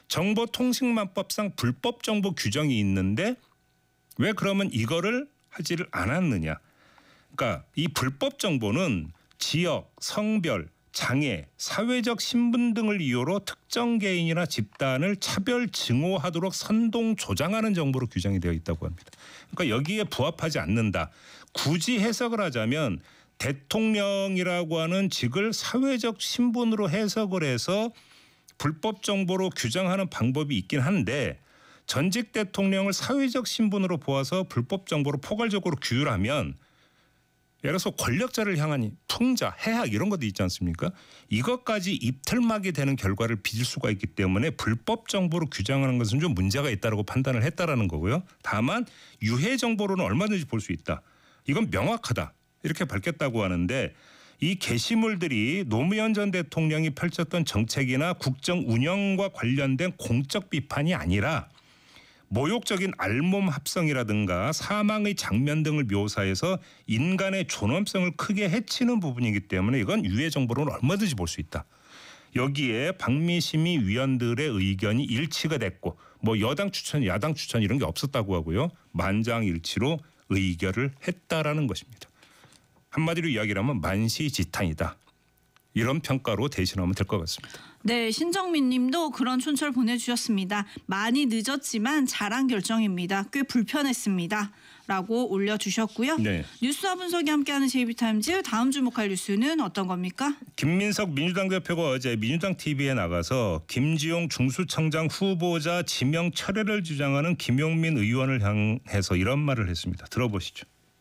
정보통신망법상 불법 정보 규정이 있는데 왜 그러면 이거를 하지를 않았느냐. 그러니까 이 불법 정보는 지역, 성별, 장애, 사회적 신분 등을 이유로 특정 개인이나 집단을 차별 증오하도록 선동 조장하는 정보로 규정이 되어 있다고 합니다. 그러니까 여기에 부합하지 않는다. 굳이 해석을 하자면 대통령이라고 하는 직을 사회적 신분으로 해석을 해서 불법 정보로 규정하는 방법이 있긴 한데 전직 대통령을 사회적 신분으로 보아서 불법 정보로 포괄적으로 규율하면 예를 들어서 권력자를 향한 풍자, 해악 이런 것도 있지 않습니까? 이것까지 입틀막이 되는 결과를 빚을 수가 있기 때문에 불법 정보로 규정하는 것은 좀 문제가 있다고 판단을 했다라는 거고요. 다만 유해 정보로는 얼마든지 볼 수 있다. 이건 명확하다. 이렇게 밝혔다고 하는데 이 게시물들이 노무현 전 대통령이 펼쳤던 정책이나 국정 운영과 관련된 공적 비판이 아니라 모욕적인 알몸 합성이라든가 사망의 장면 등을 묘사해서 인간의 존엄성을 크게 해치는 부분이기 때문에 이건 유해 정보로는 얼마든지 볼 수 있다. 여기에 방미심의 위원들의 의견이 일치가 됐고 뭐 여당 추천, 야당 추천 이런 게 없었다고 하고요. 만장일치로 의결을 했다라는 것입니다. 한마디로 이야기를 하면 만시지탄이다. 이런 평가로 대신하면 될 것 같습니다. 네, 신정민 님도 그런 촌철 보내주셨습니다. 많이 늦었지만 잘한 결정입니다. 꽤 불편했습니다. 라고 올려주셨고요. 네. 뉴스와 분석이 함께하는 JB타임즈 다음 주목할 뉴스는 어떤 겁니까? 김민석 민주당 대표가 어제 민주당 TV에 나가서 김지용 중수청장 후보자 지명 철회를 주장하는 김용민 의원을 향해서 이런 말을 했습니다. 들어보시죠.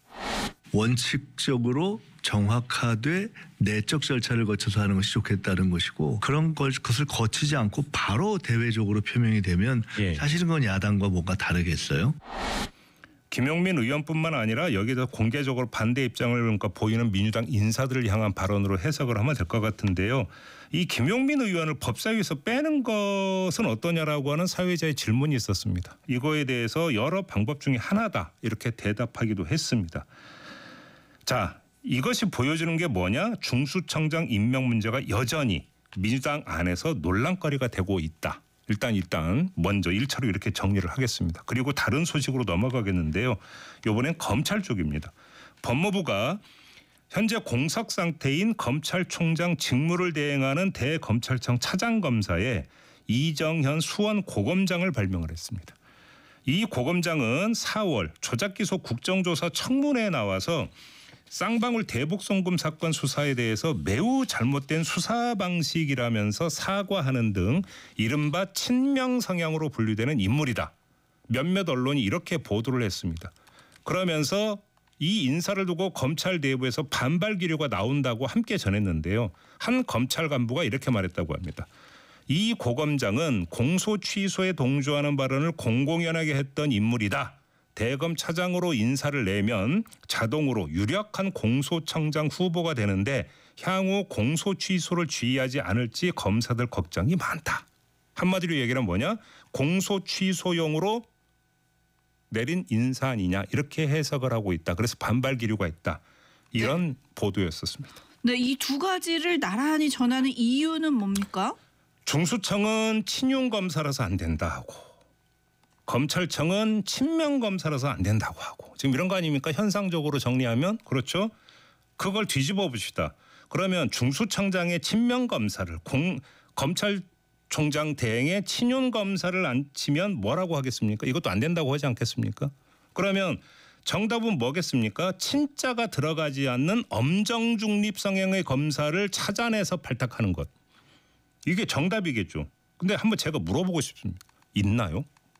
원칙적으로 정확하되 내적 절차를 거쳐서 하는 것이 좋겠다는 것이고 그런 것을 거치지 않고 바로 대외적으로 표명이 되면 사실은 그건 야당과 뭔가 다르겠어요. 김용민 의원뿐만 아니라 여기서 공개적으로 반대 입장을 그러니까 보이는 민주당 인사들을 향한 발언으로 해석을 하면 될 것 같은데요. 이 김용민 의원을 법사위에서 빼는 것은 어떠냐라고 하는 사회자의 질문이 있었습니다. 이거에 대해서 여러 방법 중에 하나다 이렇게 대답하기도 했습니다. 자, 이것이 보여주는 게 뭐냐? 중수청장 임명 문제가 여전히 민주당 안에서 논란거리가 되고 있다. 일단 먼저 1차로 이렇게 정리를 하겠습니다. 그리고 다른 소식으로 넘어가겠는데요. 이번엔 검찰 쪽입니다. 법무부가 현재 공석 상태인 검찰총장 직무를 대행하는 대검찰청 차장검사에 이정현 수원고검장을 발명을 했습니다. 이 고검장은 4월 조작기소 국정조사 청문회에 나와서 쌍방울 대북송금 사건 수사에 대해서 매우 잘못된 수사 방식이라면서 사과하는 등 이른바 친명 성향으로 분류되는 인물이다. 몇몇 언론이 이렇게 보도를 했습니다. 그러면서 이 인사를 두고 검찰 내부에서 반발 기류가 나온다고 함께 전했는데요. 한 검찰 간부가 이렇게 말했다고 합니다. 이 고검장은 공소 취소에 동조하는 발언을 공공연하게 했던 인물이다. 대검 차장으로 인사를 내면 자동으로 유력한 공소청장 후보가 되는데 향후 공소 취소를 주의하지 않을지 검사들 걱정이 많다. 한마디로 얘기하면 뭐냐? 공소 취소용으로 내린 인사 아니냐 이렇게 해석을 하고 있다. 그래서 반발 기류가 있다. 이런 보도였었습니다. 네, 이 두 가지를 나란히 전하는 이유는 뭡니까? 중수청은 친윤 검사라서 안 된다 하고 검찰청은 친명 검사라서 안 된다고 하고 지금 이런 거 아닙니까? 현상적으로 정리하면 그렇죠. 그걸 뒤집어 봅시다. 그러면 중수청장의 친명 검사를 검찰총장 대행의 친윤 검사를 앉히면 뭐라고 하겠습니까? 이것도 안 된다고 하지 않겠습니까? 그러면 정답은 뭐겠습니까? 친자가 들어가지 않는 엄정 중립 성향의 검사를 찾아내서 발탁하는 것. 이게 정답이겠죠. 근데 한번 제가 물어보고 싶습니다. 있나요?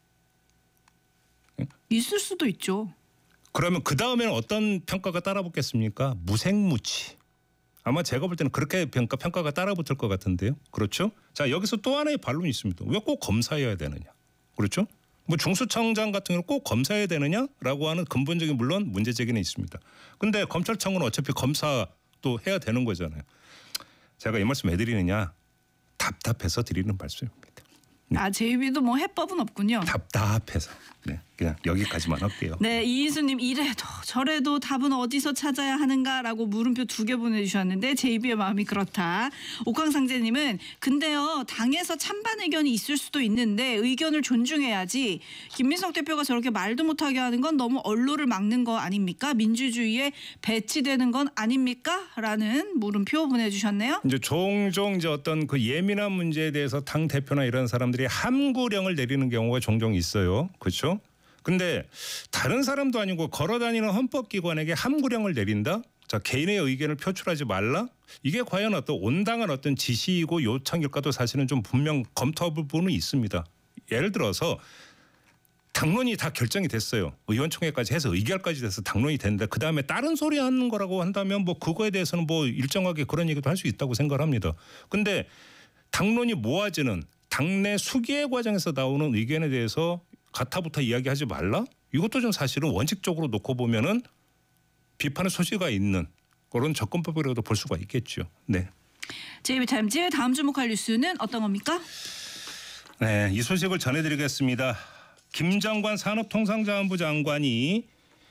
있을 수도 있죠. 그러면 그 다음에는 어떤 평가가 따라붙겠습니까? 무색무취. 아마 제가 볼 때는 그렇게 평가가 따라붙을 것 같은데요. 그렇죠? 자, 여기서 또 하나의 반론이 있습니다. 왜 꼭 검사여야 되느냐? 그렇죠? 뭐 중수청장 같은 경우는 꼭 검사여야 되느냐라고 하는 근본적인 물론 문제 제기는 있습니다. 근데 검찰청은 어차피 검사도 해야 되는 거잖아요. 제가 이 말씀 왜 드리느냐? 답답해서 드리는 말씀입니다. 아, JB도 뭐 해법은 없군요. 답답해서. 네, 그냥 여기까지만 할게요. 네, 이인수님 이래도 저래도 답은 어디서 찾아야 하는가라고 물음표 2개 보내주셨는데 JB의 마음이 그렇다. 옥황상제님은 근데요 당에서 찬반 의견이 있을 수도 있는데 의견을 존중해야지 김민석 대표가 저렇게 말도 못하게 하는 건 너무 언론을 막는 거 아닙니까? 민주주의에 배치되는 건 아닙니까? 라는 물음표 보내주셨네요. 이제 종종 이제 어떤 그 예민한 문제에 대해서 당 대표나 이런 사람들이 함구령을 내리는 경우가 종종 있어요. 그렇죠? 근데 다른 사람도 아니고 걸어다니는 헌법기관에게 함구령을 내린다? 자, 개인의 의견을 표출하지 말라? 이게 과연 어떤 온당한 어떤 지시이고 요청일까도 사실은 좀 분명 검토할 부분은 있습니다. 예를 들어서 당론이 다 결정이 됐어요. 의원총회까지 해서 의결까지 돼서 당론이 됐는데 그다음에 다른 소리 하는 거라고 한다면 뭐 그거에 대해서는 뭐 일정하게 그런 얘기도 할 수 있다고 생각을 합니다. 근데 당론이 모아지는 당내 수기의 과정에서 나오는 의견에 대해서 가타부타 이야기하지 말라? 이것도 좀 사실은 원칙적으로 놓고 보면은 비판의 소지가 있는 그런 접근법이라고도 볼 수가 있겠죠. 네. JB타임즈 다음 주목할 뉴스는 어떤 겁니까? 네, 이 소식을 전해드리겠습니다. 김정관 산업통상자원부 장관이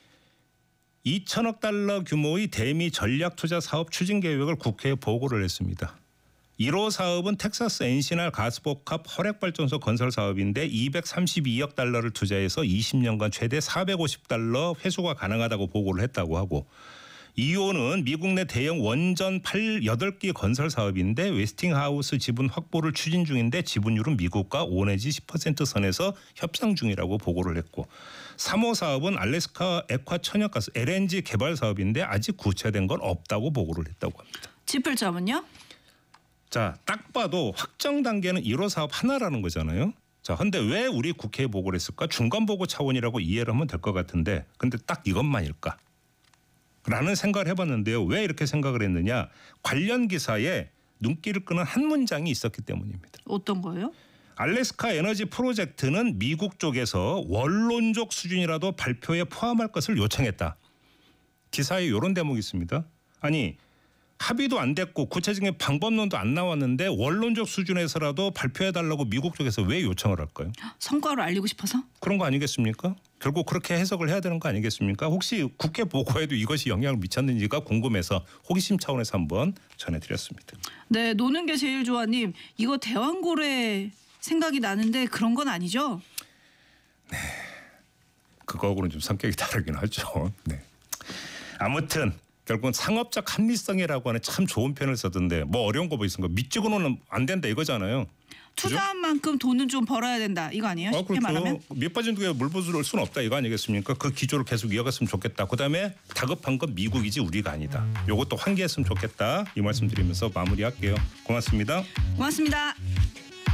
2천억 달러 규모의 대미 전략투자 사업 추진 계획을 국회에 보고를 했습니다. 1호 사업은 텍사스 엔시날 가스복합 혈액발전소 건설 사업인데 232억 달러를 투자해서 20년간 최대 450달러 회수가 가능하다고 보고를 했다고 하고 2호는 미국 내 대형 원전 8개 건설 사업인데 웨스팅하우스 지분 확보를 추진 중인데 지분율은 미국과 5 내지 10% 선에서 협상 중이라고 보고를 했고 3호 사업은 알래스카 액화 천연가스 LNG 개발 사업인데 아직 구체된 건 없다고 보고를 했다고 합니다. 짚을 점은요? 자, 딱 봐도 확정 단계는 1호 사업 하나라는 거잖아요. 자, 근데 왜 우리 국회에 보고를 했을까? 중간 보고 차원이라고 이해를 하면 될 것 같은데 근데 딱 이것만일까? 라는 생각을 해봤는데요. 왜 이렇게 생각을 했느냐? 관련 기사에 눈길을 끄는 한 문장이 있었기 때문입니다. 어떤 거예요? 알래스카 에너지 프로젝트는 미국 쪽에서 원론적 수준이라도 발표에 포함할 것을 요청했다. 기사에 이런 대목이 있습니다. 아니 합의도 안 됐고 구체적인 방법론도 안 나왔는데 원론적 수준에서라도 발표해달라고 미국 쪽에서 왜 요청을 할까요? 성과를 알리고 싶어서? 그런 거 아니겠습니까? 결국 그렇게 해석을 해야 되는 거 아니겠습니까? 혹시 국회 보고에도 이것이 영향을 미쳤는지가 궁금해서 호기심 차원에서 한번 전해드렸습니다. 네, 노는 게 제일 좋아님. 이거 대왕고래 생각이 나는데 그런 건 아니죠? 그거하고는 좀 성격이 다르긴 하죠. 네. 아무튼 결국은 상업적 합리성이라고 하는 참 좋은 표현을 썼던데 뭐 어려운 거 뭐 있습니까? 밑지고는 안 된다 이거잖아요. 투자한 만큼 돈은 좀 벌어야 된다 이거 아니에요? 쉽게 그렇죠. 말하면? 밑 빠진 두개 물 부을 수는 없다 이거 아니겠습니까? 그 기조를 계속 이어갔으면 좋겠다. 그다음에 다급한 건 미국이지 우리가 아니다. 요것도 환기했으면 좋겠다. 이 말씀 드리면서 마무리할게요. 고맙습니다. 고맙습니다.